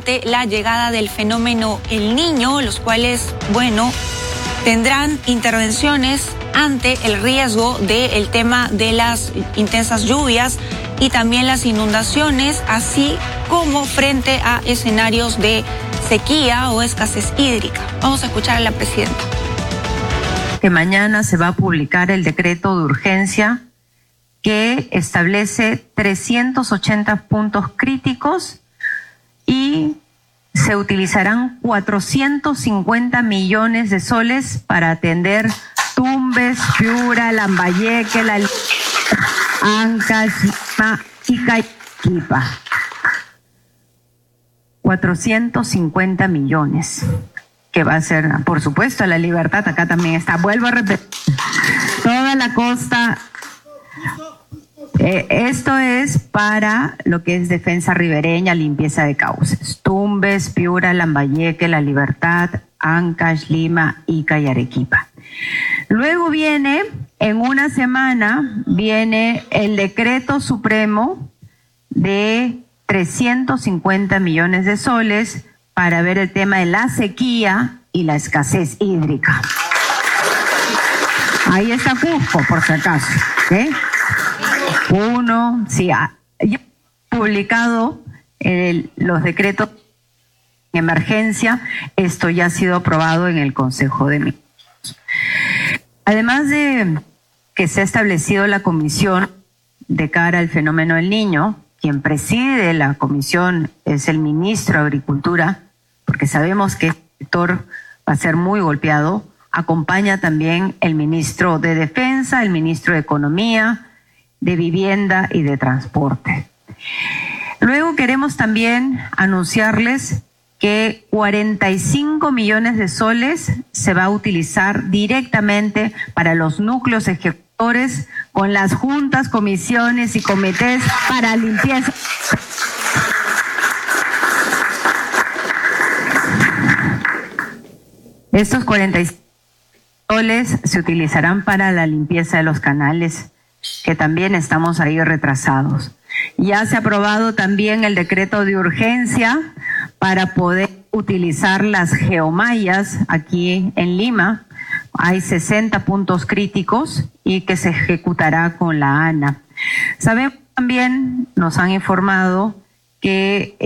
ante la llegada del fenómeno El Niño, los cuales, tendrán intervenciones ante el riesgo del tema de las intensas lluvias y también las inundaciones, así como frente a escenarios de sequía o escasez hídrica. Vamos a escuchar a la presidenta. Que mañana se va a publicar el decreto de urgencia que establece 380 puntos críticos y se utilizarán 450 millones de soles para atender Tumbes, Piura, Lambayeque, Ancash, Ica y Arequipa. 450 millones, que va a ser, por supuesto, La Libertad, acá también está. Vuelvo a repetir, toda la costa. Esto es para lo que es defensa ribereña, limpieza de cauces. Tumbes, Piura, Lambayeque, La Libertad, Ancash, Lima, Ica y Arequipa. Luego viene, en una semana, viene el decreto supremo de 350 millones de soles para ver el tema de la sequía y la escasez hídrica. Ahí está Cusco, por si acaso. Ya he publicado los decretos de emergencia. Esto ya ha sido aprobado en el Consejo de Ministros. Además de que se ha establecido la comisión de cara al fenómeno del Niño, quien preside la comisión es el ministro de Agricultura, porque sabemos que el sector va a ser muy golpeado. Acompaña también el ministro de Defensa, el ministro de Economía, de Vivienda y de Transporte. Luego queremos también anunciarles que 45 millones de soles se va a utilizar directamente para los núcleos ejecutores con las juntas, comisiones y comités para limpieza. Estos 45 soles se utilizarán para la limpieza de los canales, que también estamos ahí retrasados. Ya se ha aprobado también el decreto de urgencia para poder utilizar las geomallas aquí en Lima. Hay 60 puntos críticos y que se ejecutará con la ANA. Sabemos también, nos han informado que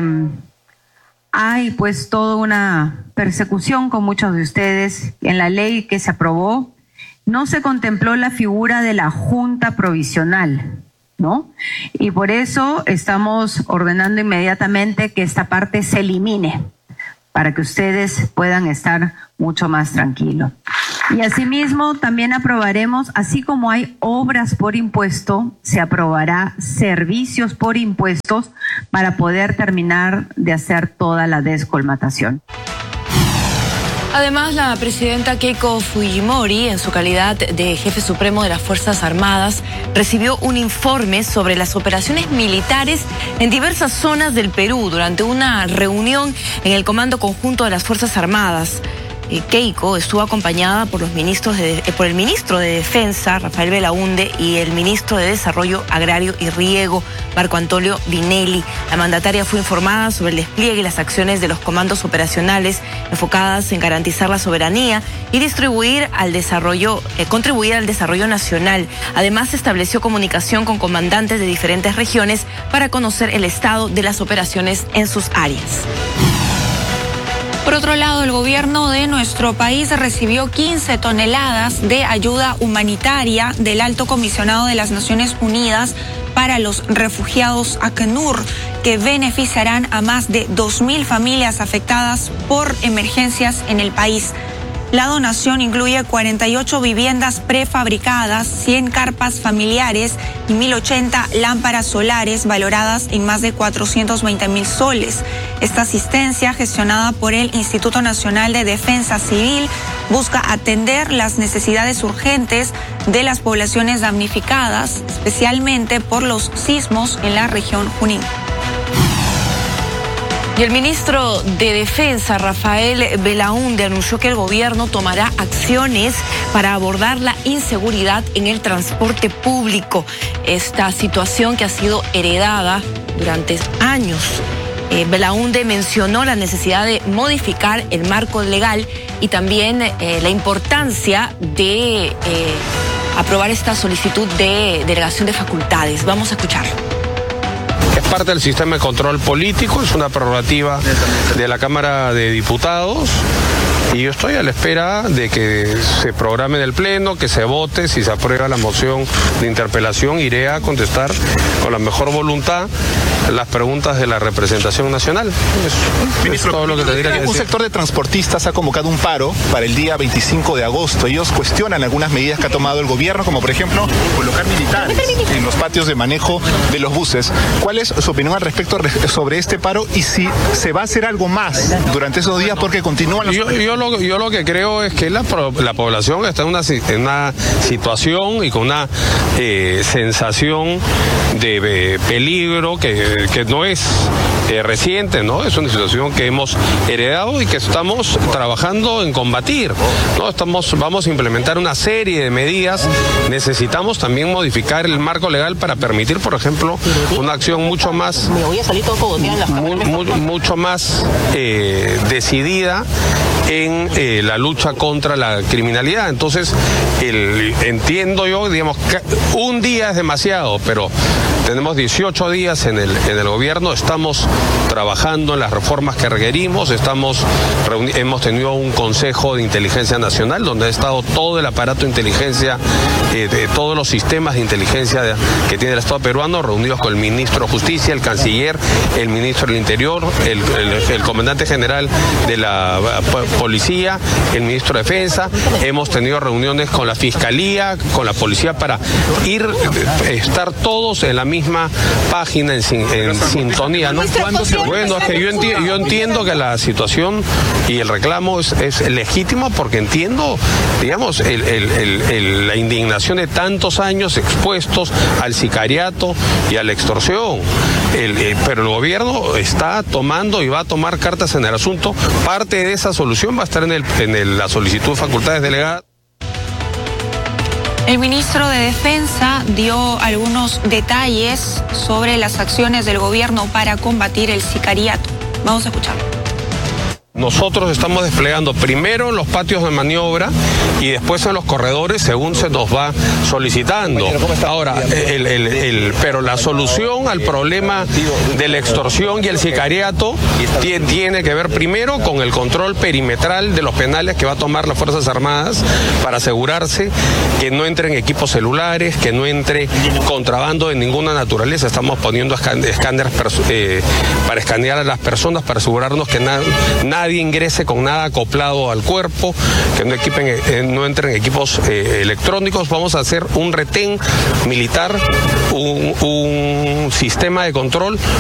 hay pues toda una persecución con muchos de ustedes. En la ley que se aprobó no se contempló la figura de la Junta Provisional, ¿no? Y por eso estamos ordenando inmediatamente que esta parte se elimine para que ustedes puedan estar mucho más tranquilos. Y asimismo también aprobaremos, así como hay obras por impuesto, se aprobará servicios por impuestos para poder terminar de hacer toda la descolmatación. Además, la presidenta Keiko Fujimori, en su calidad de jefe supremo de las Fuerzas Armadas, recibió un informe sobre las operaciones militares en diversas zonas del Perú durante una reunión en el Comando Conjunto de las Fuerzas Armadas. Keiko estuvo acompañada por el ministro de Defensa, Rafael Belaúnde, y el ministro de Desarrollo Agrario y Riego, Marco Antonio Vinelli. La mandataria fue informada sobre el despliegue y las acciones de los comandos operacionales enfocadas en garantizar la soberanía y contribuir al desarrollo nacional. Además, se estableció comunicación con comandantes de diferentes regiones para conocer el estado de las operaciones en sus áreas. Por otro lado, el gobierno de nuestro país recibió 15 toneladas de ayuda humanitaria del Alto Comisionado de las Naciones Unidas para los refugiados ACNUR, que beneficiarán a más de 2.000 familias afectadas por emergencias en el país. La donación incluye 48 viviendas prefabricadas, 100 carpas familiares y 1.080 lámparas solares valoradas en más de 420.000 soles. Esta asistencia, gestionada por el Instituto Nacional de Defensa Civil, busca atender las necesidades urgentes de las poblaciones damnificadas, especialmente por los sismos en la región Junín. Y el ministro de Defensa, Rafael Belaúnde, anunció que el gobierno tomará acciones para abordar la inseguridad en el transporte público. Esta situación que ha sido heredada durante años Belaúnde mencionó la necesidad de modificar el marco legal y también la importancia de aprobar esta solicitud de delegación de facultades. Vamos a escucharlo. Es parte del sistema de control político, es una prerrogativa de la Cámara de Diputados. Y yo estoy a la espera de que se programe en el Pleno, que se vote. Si se aprueba la moción de interpelación, iré a contestar con la mejor voluntad las preguntas de la representación nacional. Es todo lo que tendría que decir. Un sector de transportistas ha convocado un paro para el día 25 de agosto. Ellos cuestionan algunas medidas que ha tomado el gobierno, como por ejemplo colocar militares en los patios de manejo de los buses. ¿Cuál es su opinión al respecto sobre este paro y si se va a hacer algo más durante esos días porque continúan los... Yo lo que creo es que la población está en una situación y con una sensación de peligro que no es reciente, ¿no? Es una situación que hemos heredado y que estamos trabajando en combatir, ¿no? Vamos a implementar una serie de medidas. Necesitamos también modificar el marco legal para permitir, por ejemplo, una acción mucho más decidida en la lucha contra la criminalidad. Entonces, entiendo yo, digamos, que un día es demasiado, pero tenemos 18 días en el gobierno, estamos trabajando en las reformas que requerimos, hemos tenido un Consejo de Inteligencia Nacional donde ha estado todo el aparato de inteligencia, de todos los sistemas de inteligencia que tiene el Estado peruano, reunidos con el ministro de Justicia, el canciller, el ministro del Interior, el comandante general de la Policía, el ministro de Defensa. Hemos tenido reuniones con la Fiscalía, con la Policía, para estar todos en la misma página, en sintonía, ¿no? Bueno, es que yo entiendo que la situación y el reclamo es legítimo, porque entiendo, digamos, la indignación de tantos años expuestos al sicariato y a la extorsión. Pero el gobierno está tomando y va a tomar cartas en el asunto. Parte de esa solución va a estar en la solicitud de facultades delegadas. El ministro de Defensa dio algunos detalles sobre las acciones del gobierno para combatir el sicariato. Vamos a escucharlo. Nosotros estamos desplegando primero en los patios de maniobra y después en los corredores según se nos va solicitando. Ahora, pero la solución al problema de la extorsión y el sicariato tiene que ver primero con el control perimetral de los penales que va a tomar las Fuerzas Armadas para asegurarse que no entren equipos celulares, que no entre contrabando de ninguna naturaleza. Estamos poniendo escáneres para escanear a las personas, para asegurarnos que nadie ingrese con nada acoplado al cuerpo, que no entren equipos electrónicos. Vamos a hacer un retén militar, un sistema de control